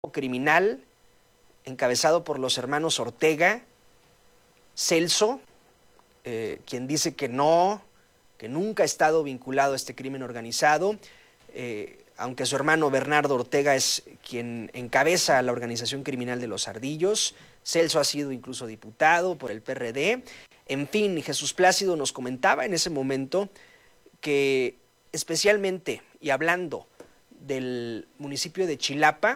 criminal encabezado por los hermanos Ortega, Celso, quien dice que no, que nunca ha estado vinculado a este crimen organizado, aunque su hermano Bernardo Ortega es quien encabeza la organización criminal de los Ardillos. Celso ha sido incluso diputado por el PRD. En fin, Jesús Plácido nos comentaba en ese momento que especialmente, y hablando del municipio de Chilapa,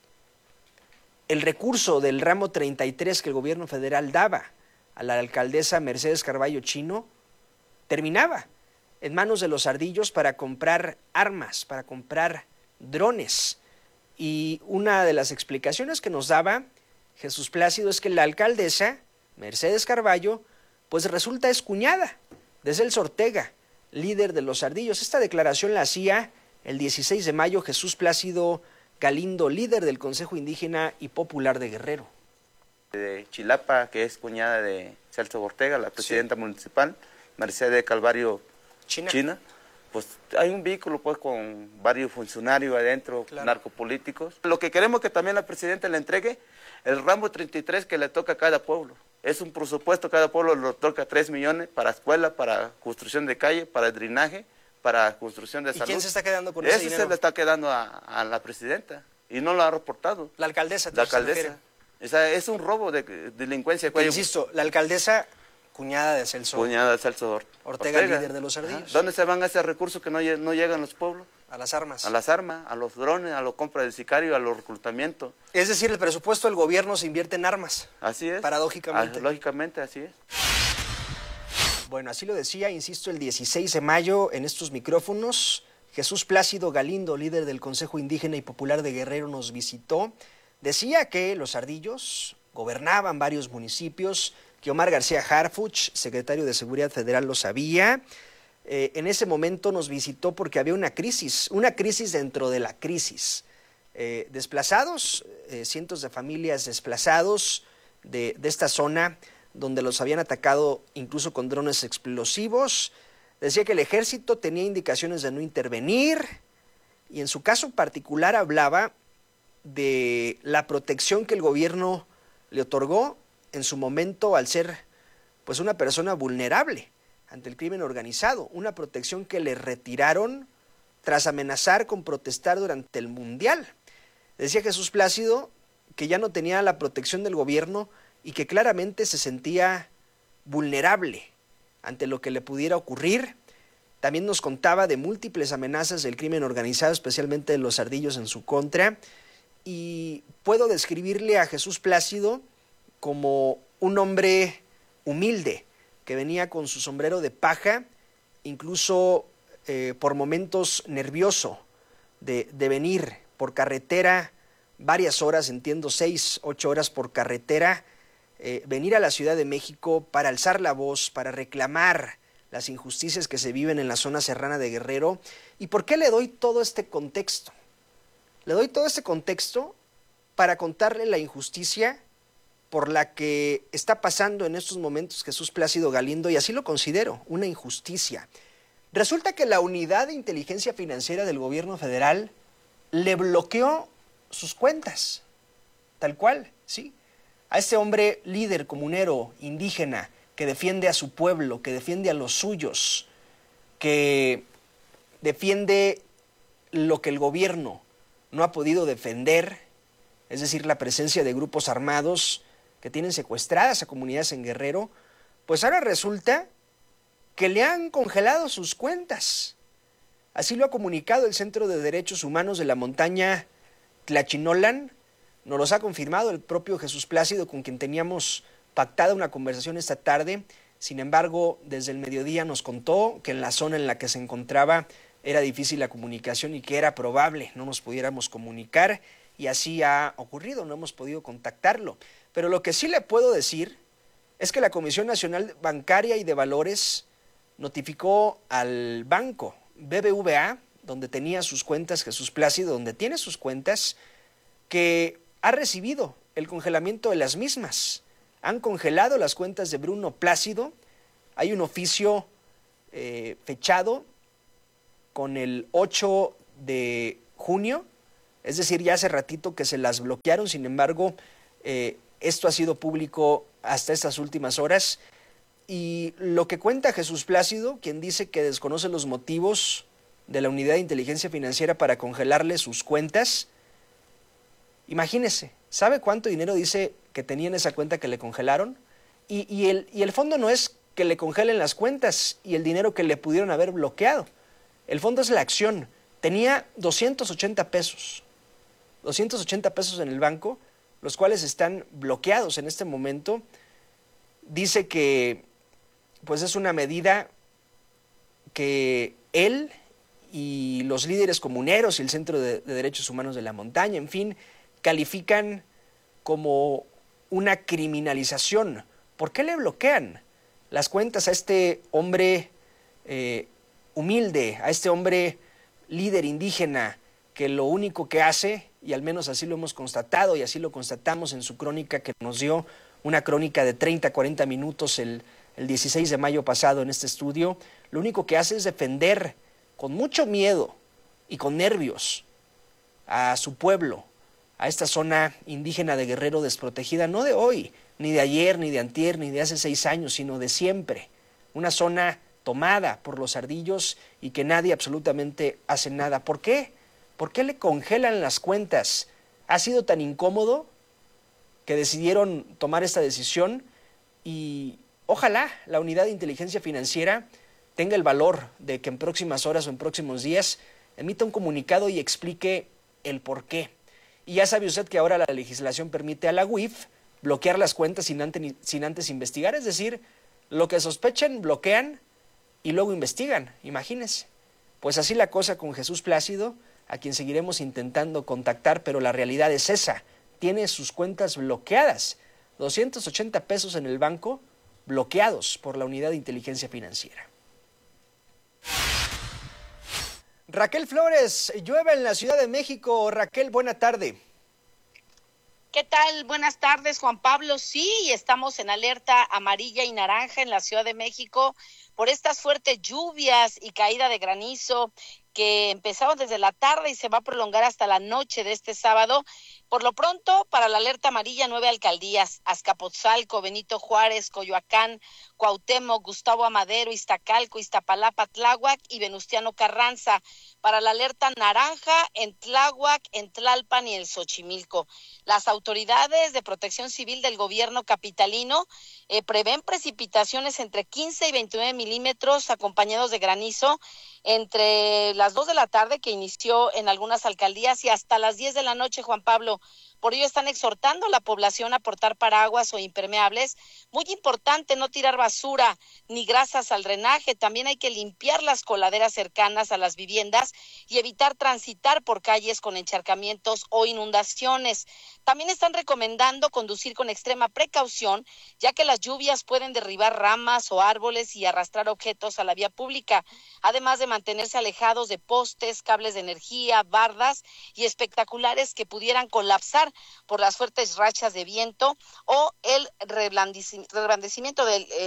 el recurso del ramo 33 que el gobierno federal daba a la alcaldesa Mercedes Carballo Chino terminaba en manos de los Ardillos para comprar armas, para comprar drones. Y una de las explicaciones que nos daba Jesús Plácido es que la alcaldesa Mercedes Carballo pues resulta es cuñada de Celso Ortega, líder de los Ardillos. Esta declaración la hacía el 16 de mayo Jesús Plácido Galindo, líder del Consejo Indígena y Popular de Guerrero. De Chilapa, que es cuñada de Celso Ortega, la presidenta municipal, Mercedes Calvario China, pues hay un vehículo pues con varios funcionarios adentro, claro, narcopolíticos. Lo que queremos que también la presidenta le entregue el ramo 33 que le toca a cada pueblo. Es un presupuesto, cada pueblo le toca 3 millones para escuela, para construcción de calle, para drenaje, para construcción de salud. ¿Y quién se está quedando con ese dinero? Ese se le está quedando a la presidenta y no lo ha reportado. La alcaldesa. La alcaldesa. O sea, es un robo de delincuencia. Pero insisto, la alcaldesa, cuñada de Celso. Cuñada de Celso Ortega, líder de los Ardillos. Ajá. ¿Dónde se van esos recursos que no llegan a los pueblos? A las armas. A las armas, a los drones, a la compra de sicarios, a los reclutamientos. Es decir, el presupuesto del gobierno se invierte en armas. Así es. Paradójicamente. Lógicamente, así es. Bueno, así lo decía, insisto, el 16 de mayo en estos micrófonos, Jesús Plácido Galindo, líder del Consejo Indígena y Popular de Guerrero, nos visitó. Decía que los Ardillos gobernaban varios municipios, que Omar García Harfuch, secretario de Seguridad Federal, lo sabía. En ese momento nos visitó porque había una crisis dentro de la crisis. Desplazados, cientos de familias desplazados de esta zona donde los habían atacado incluso con drones explosivos. Decía que el ejército tenía indicaciones de no intervenir y en su caso particular hablaba de la protección que el gobierno le otorgó en su momento al ser pues una persona vulnerable ante el crimen organizado, una protección que le retiraron tras amenazar con protestar durante el Mundial. Decía Jesús Plácido que ya no tenía la protección del gobierno y que claramente se sentía vulnerable ante lo que le pudiera ocurrir. También nos contaba de múltiples amenazas del crimen organizado, especialmente de los Ardillos en su contra, y puedo describirle a Jesús Plácido como un hombre humilde, que venía con su sombrero de paja, incluso por momentos nervioso de venir por carretera varias horas, entiendo 6, 8 horas por carretera, venir a la Ciudad de México para alzar la voz, para reclamar las injusticias que se viven en la zona serrana de Guerrero. ¿Y por qué le doy todo este contexto? Le doy todo este contexto para contarle la injusticia por la que está pasando en estos momentos Jesús Plácido Galindo, y así lo considero, una injusticia. Resulta que la Unidad de Inteligencia Financiera del Gobierno Federal le bloqueó sus cuentas, tal cual, ¿sí? A este hombre líder comunero, indígena, que defiende a su pueblo, que defiende a los suyos, que defiende lo que el gobierno no ha podido defender, es decir, la presencia de grupos armados que tienen secuestradas a comunidades en Guerrero, pues ahora resulta que le han congelado sus cuentas. Así lo ha comunicado el Centro de Derechos Humanos de la montaña Tlachinolan. Nos los ha confirmado el propio Jesús Plácido, con quien teníamos pactada una conversación esta tarde. Sin embargo, desde el mediodía nos contó que en la zona en la que se encontraba era difícil la comunicación y que era probable no nos pudiéramos comunicar, y así ha ocurrido, no hemos podido contactarlo. Pero lo que sí le puedo decir es que la Comisión Nacional Bancaria y de Valores notificó al banco BBVA, donde tenía sus cuentas Jesús Plácido, donde tiene sus cuentas, que ha recibido el congelamiento de las mismas. Han congelado las cuentas de Bruno Plácido. Hay un oficio fechado con el 8 de junio Es decir, ya hace ratito que se las bloquearon, sin embargo, esto ha sido público hasta estas últimas horas. Y lo que cuenta Jesús Plácido, quien dice que desconoce los motivos de la Unidad de Inteligencia Financiera para congelarle sus cuentas, imagínese, ¿sabe cuánto dinero dice que tenía en esa cuenta que le congelaron? Y el fondo no es que le congelen las cuentas y el dinero que le pudieron haber bloqueado. El fondo es la acción. Tenía 280 pesos. 280 pesos en el banco, los cuales están bloqueados en este momento. Dice que pues es una medida que él y los líderes comuneros y el Centro de Derechos Humanos de la Montaña, en fin, califican como una criminalización. ¿Por qué le bloquean las cuentas a este hombre humilde, a este hombre líder indígena que lo único que hace, y al menos así lo hemos constatado y así lo constatamos en su crónica que nos dio, una crónica de 30-40 minutos el 16 de mayo pasado en este estudio, lo único que hace es defender con mucho miedo y con nervios a su pueblo, a esta zona indígena de Guerrero desprotegida, no de hoy, ni de ayer, ni de antier, ni de hace 6 años, sino de siempre. Una zona tomada por los ardillos y que nadie absolutamente hace nada. ¿Por qué? ¿Por qué le congelan las cuentas? ¿Ha sido tan incómodo que decidieron tomar esta decisión? Y ojalá la Unidad de Inteligencia Financiera tenga el valor de que en próximas horas o en próximos días emita un comunicado y explique el por qué. Y ya sabe usted que ahora la legislación permite a la UIF bloquear las cuentas sin antes investigar, es decir, lo que sospechen bloquean y luego investigan, imagínense. Pues así la cosa con Jesús Plácido, a quien seguiremos intentando contactar, pero la realidad es esa, tiene sus cuentas bloqueadas, 280 pesos en el banco, bloqueados por la Unidad de Inteligencia Financiera. Raquel Flores, llueve en la Ciudad de México. Raquel, buena tarde. ¿Qué tal? Buenas tardes, Juan Pablo. Sí, estamos en alerta amarilla y naranja en la Ciudad de México por estas fuertes lluvias y caída de granizo que empezaron desde la tarde y se va a prolongar hasta la noche de este sábado. Por lo pronto, para la alerta amarilla, 9 alcaldías: Azcapotzalco, Benito Juárez, Coyoacán, Cuauhtémoc, Gustavo Amadero, Iztacalco, Iztapalapa, Tláhuac y Venustiano Carranza. Para la alerta naranja, en Tláhuac, en Tlalpan y en Xochimilco. Las autoridades de protección civil del gobierno capitalino prevén precipitaciones entre 15 y 29 milímetros acompañados de granizo entre las 2 de la tarde, que inició en algunas alcaldías, y hasta las 10 de la noche, Juan Pablo. Por ello están exhortando a la población a portar paraguas o impermeables. Muy importante no tirar basura ni grasas al drenaje. También hay que limpiar las coladeras cercanas a las viviendas y evitar transitar por calles con encharcamientos o inundaciones. También están recomendando conducir con extrema precaución, ya que las lluvias pueden derribar ramas o árboles y arrastrar objetos a la vía pública, además de mantenerse alejados de postes, cables de energía, bardas y espectaculares que pudieran colapsar por las fuertes rachas de viento o el reblandecimiento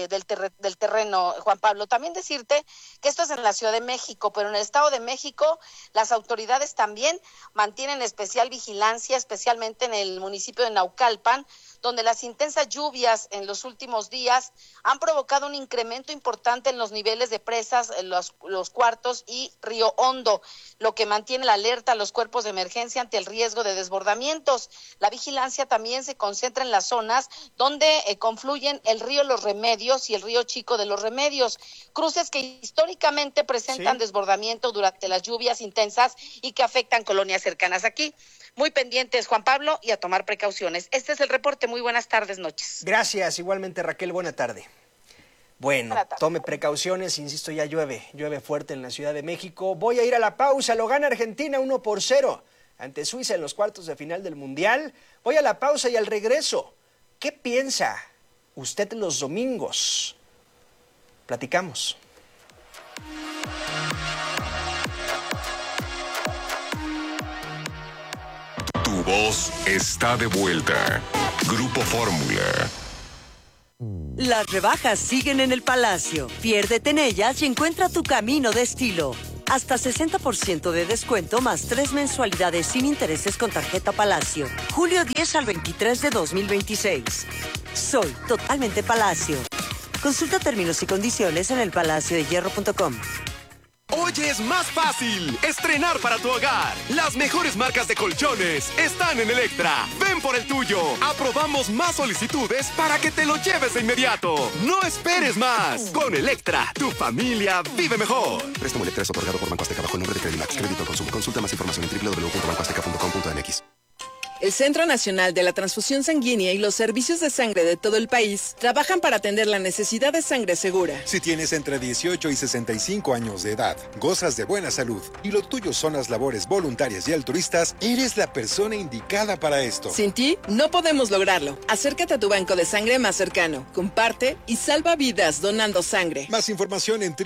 del terreno, Juan Pablo. También decirte que esto es en la Ciudad de México, pero en el Estado de México las autoridades también mantienen especial vigilancia, especialmente en el municipio de Naucalpan, donde las intensas lluvias en los últimos días han provocado un incremento importante en los niveles de presas, en los Cuartos y Río Hondo, lo que mantiene la alerta a los cuerpos de emergencia ante el riesgo de desbordamientos. La vigilancia también se concentra en las zonas donde confluyen el río Los Remedios y el río Chico de los Remedios, cruces que históricamente presentan desbordamiento durante las lluvias intensas y que afectan colonias cercanas aquí. Muy pendientes, Juan Pablo, y a tomar precauciones. Este es el reporte. Muy buenas tardes, noches. Gracias, igualmente, Raquel, buena tarde. Bueno, tome precauciones, insisto, ya llueve fuerte en la Ciudad de México. Voy a ir a la pausa, lo gana Argentina 1-0 ante Suiza en los cuartos de final del Mundial. Voy a la pausa y al regreso, ¿qué piensa usted los domingos? Platicamos. Tu voz está de vuelta. Grupo Fórmula. Las rebajas siguen en el Palacio. Piérdete en ellas y encuentra tu camino de estilo. Hasta 60% de descuento más 3 mensualidades sin intereses con tarjeta Palacio. Julio 10 al 23 de 2026. Soy totalmente Palacio. Consulta términos y condiciones en elpalaciodehierro.com. Hoy es más fácil estrenar para tu hogar. Las mejores marcas de colchones están en Electra. Ven por el tuyo. Aprobamos más solicitudes para que te lo lleves de inmediato. No esperes más. Con Electra, tu familia vive mejor. Préstamo Electra es otorgado por Banco Azteca bajo el nombre de Credimax. Crédito al consumo. Consulta más información en www.bancoazteca.com.mx. El Centro Nacional de la Transfusión Sanguínea y los servicios de sangre de todo el país trabajan para atender la necesidad de sangre segura. Si tienes entre 18 y 65 años de edad, gozas de buena salud y lo tuyo son las labores voluntarias y altruistas, eres la persona indicada para esto. Sin ti, no podemos lograrlo. Acércate a tu banco de sangre más cercano, comparte y salva vidas donando sangre. Más información en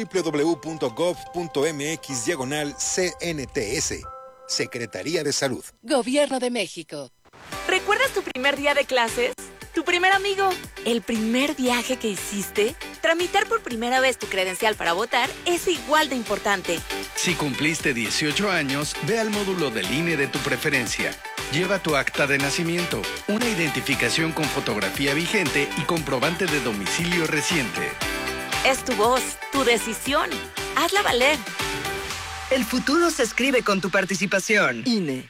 www.gov.mx/CNTS. Secretaría de Salud. Gobierno de México. ¿Recuerdas tu primer día de clases? ¿Tu primer amigo? ¿El primer viaje que hiciste? Tramitar por primera vez tu credencial para votar es igual de importante. Si cumpliste 18 años, ve al módulo del INE de tu preferencia. Lleva tu acta de nacimiento, una identificación con fotografía vigente y comprobante de domicilio reciente. Es tu voz, tu decisión. Hazla valer. El futuro se escribe con tu participación. INE.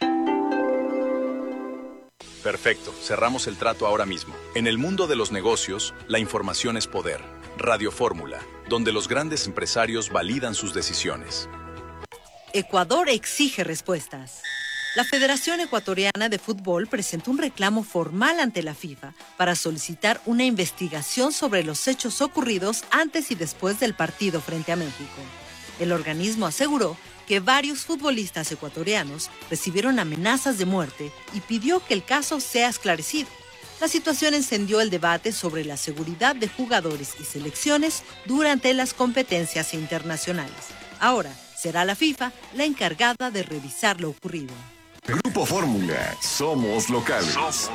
Perfecto, cerramos el trato ahora mismo. En el mundo de los negocios, la información es poder. Radio Fórmula, donde los grandes empresarios validan sus decisiones. Ecuador exige respuestas. La Federación Ecuatoriana de Fútbol presentó un reclamo formal ante la FIFA para solicitar una investigación sobre los hechos ocurridos antes y después del partido frente a México. El organismo aseguró que varios futbolistas ecuatorianos recibieron amenazas de muerte y pidió que el caso sea esclarecido. La situación encendió el debate sobre la seguridad de jugadores y selecciones durante las competencias internacionales. Ahora será la FIFA la encargada de revisar lo ocurrido. Grupo Fórmula, somos locales.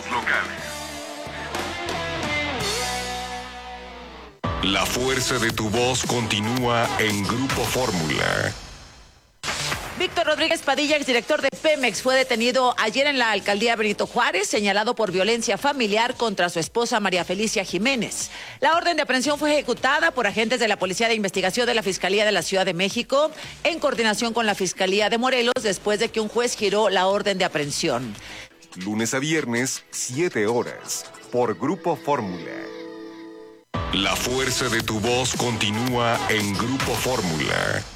La fuerza de tu voz continúa en Grupo Fórmula. Víctor Rodríguez Padilla, exdirector de Pemex, fue detenido ayer en la alcaldía Benito Juárez, señalado por violencia familiar contra su esposa María Felicia Jiménez. La orden de aprehensión fue ejecutada por agentes de la Policía de Investigación de la Fiscalía de la Ciudad de México, en coordinación con la Fiscalía de Morelos, después de que un juez giró la orden de aprehensión. Lunes a viernes, 7 horas, por Grupo Fórmula. La fuerza de tu voz continúa en Grupo Fórmula.